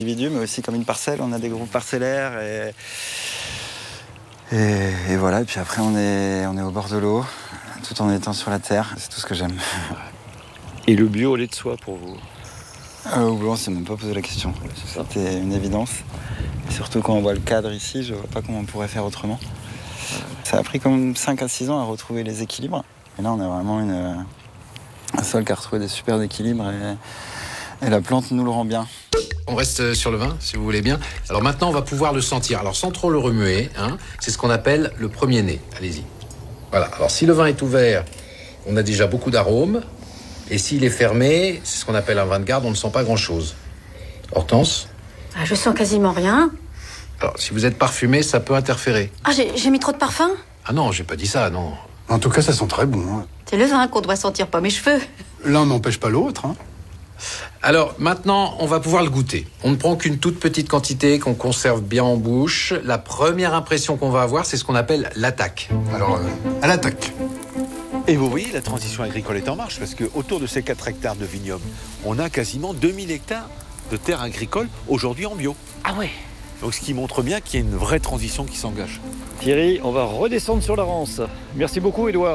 Individu, mais aussi comme une parcelle. On a des groupes parcellaires et voilà. Et puis après, on est au bord de l'eau, tout en étant sur la terre. C'est tout ce que j'aime. Et le bio au lait de soie pour vous? On s'est même pas posé la question. C'était une évidence. Et surtout quand on voit le cadre ici, je vois pas comment on pourrait faire autrement. Ça a pris comme 5 à 6 ans à retrouver les équilibres. Et là, on a vraiment un sol qui a retrouvé des super équilibres et la plante nous le rend bien. On reste sur le vin, si vous voulez bien. Alors maintenant, on va pouvoir le sentir. Alors sans trop le remuer, c'est ce qu'on appelle le premier nez. Allez-y. Voilà. Alors si le vin est ouvert, on a déjà beaucoup d'arômes. Et s'il est fermé, c'est ce qu'on appelle un vin de garde, on ne sent pas grand-chose. Hortense? Je sens quasiment rien. Alors, si vous êtes parfumé, ça peut interférer. J'ai mis trop de parfum? Ah non, j'ai pas dit ça, non. En tout cas, ça sent très bon. C'est le vin qu'on doit sentir, pas mes cheveux. L'un n'empêche pas l'autre. Alors, maintenant, on va pouvoir le goûter. On ne prend qu'une toute petite quantité qu'on conserve bien en bouche. La première impression qu'on va avoir, c'est ce qu'on appelle l'attaque. Alors, à l'attaque. Et vous voyez, la transition agricole est en marche, parce qu'autour de ces 4 hectares de vignobles, on a quasiment 2000 hectares de terres agricoles aujourd'hui en bio. Ah ouais. Donc ce qui montre bien qu'il y a une vraie transition qui s'engage. Thierry, on va redescendre sur la Rance. Merci beaucoup, Édouard.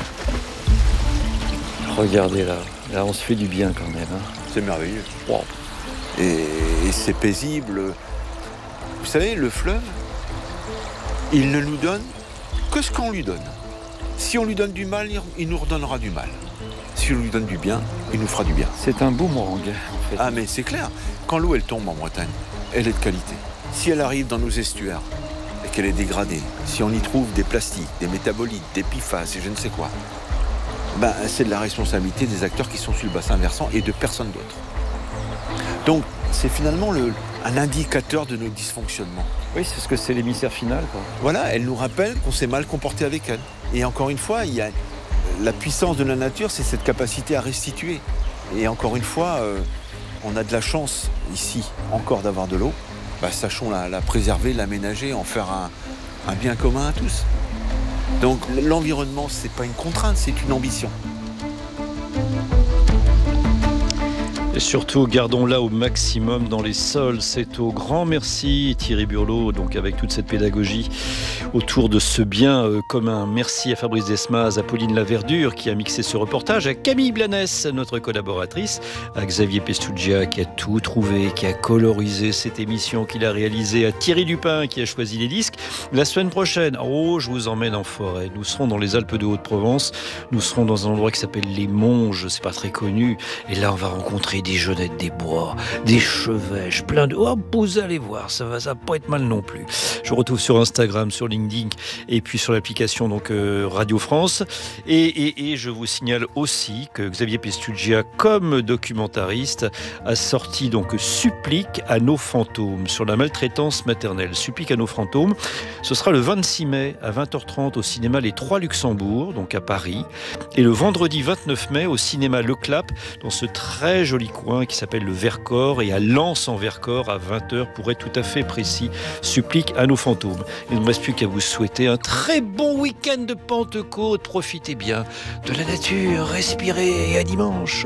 Regardez là, on se fait du bien quand même. C'est merveilleux. Wow. Et c'est paisible. Vous savez, le fleuve, il ne nous donne que ce qu'on lui donne. Si on lui donne du mal, il nous redonnera du mal. Si on lui donne du bien, il nous fera du bien. C'est un boomerang, en fait. Ah mais c'est clair, quand l'eau elle tombe en Bretagne, elle est de qualité. Si elle arrive dans nos estuaires et qu'elle est dégradée, si on y trouve des plastiques, des métabolites, des PFAS et je ne sais quoi, c'est de la responsabilité des acteurs qui sont sur le bassin versant et de personne d'autre. Donc c'est finalement un indicateur de nos dysfonctionnements. Oui, c'est ce que c'est l'émissaire final, quoi. Voilà, elle nous rappelle qu'on s'est mal comporté avec elle. Et encore une fois, il y a la puissance de la nature, c'est cette capacité à restituer. Et encore une fois, on a de la chance ici encore d'avoir de l'eau. Sachons la préserver, l'aménager, en faire un bien commun à tous. Donc l'environnement, c'est pas une contrainte, c'est une ambition. Et surtout, gardons-la au maximum dans les sols. C'est au grand merci Thierry Burlot, donc avec toute cette pédagogie autour de ce bien commun. Merci à Fabrice Desmas, à Pauline Laverdure qui a mixé ce reportage, à Camille Blanès, notre collaboratrice, à Xavier Pestougia qui a tout trouvé, qui a colorisé cette émission, qu'il a réalisée, à Thierry Dupin qui a choisi les disques. La semaine prochaine, je vous emmène en forêt. Nous serons dans les Alpes de Haute-Provence. Nous serons dans un endroit qui s'appelle les Monges, c'est pas très connu. Et là, on va rencontrer des jeunettes des bois, des chevêches, plein de... vous allez voir, ça va pas être mal non plus. Je vous retrouve sur Instagram, sur LinkedIn et puis sur l'application donc Radio France. Et je vous signale aussi que Xavier Pestougia, comme documentariste, a sorti donc Supplique à nos fantômes sur la maltraitance maternelle. Supplique à nos fantômes. Ce sera le 26 mai à 20h30 au cinéma Les Trois Luxembourg, donc à Paris. Et le vendredi 29 mai au cinéma Le Clap, dans ce très joli coin qui s'appelle le Vercors, et à Lens en Vercors à 20h pour être tout à fait précis. Supplique à nos fantômes. Il ne me reste plus qu'à vous souhaiter un très bon week-end de Pentecôte. Profitez bien de la nature, respirez et à dimanche.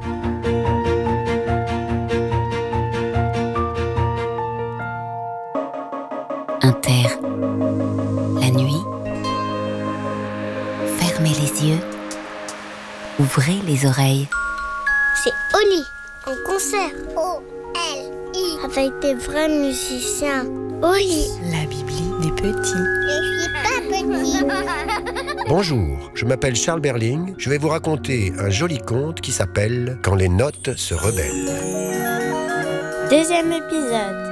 Inter. La nuit. Fermez les yeux. Ouvrez les oreilles. C'est Oli, en concert. O-L-I. Avec des vrais musiciens. Oli. La Bibli des petits. Je suis pas petit. Bonjour, je m'appelle Charles Berling. Je vais vous raconter un joli conte qui s'appelle « Quand les notes se rebellent ». 2e épisode.